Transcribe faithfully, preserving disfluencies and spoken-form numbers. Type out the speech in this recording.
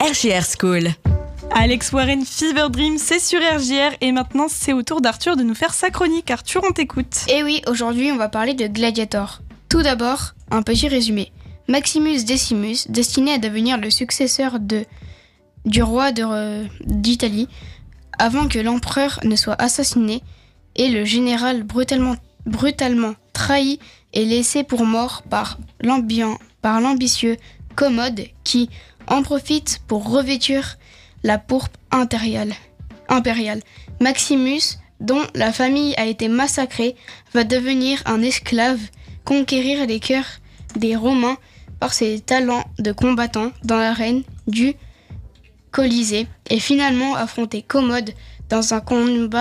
R J R School. Alex Warren Fever Dream, c'est sur R J R et maintenant c'est au tour d'Arthur de nous faire sa chronique. Arthur, on t'écoute. Et oui, aujourd'hui on va parler de Gladiator. Tout d'abord, un petit résumé. Maximus Decimus, destiné à devenir le successeur de, du roi de, d'Italie, avant que l'empereur ne soit assassiné, et le général brutalement, brutalement trahi et laissé pour mort par, l'ambiant, par l'ambitieux Commode qui en profite pour revêtir la pourpre impériale. impériale. Maximus, dont la famille a été massacrée, va devenir un esclave, conquérir les cœurs des Romains par ses talents de combattant dans l'arène du Colisée et finalement affronter Commode dans un combat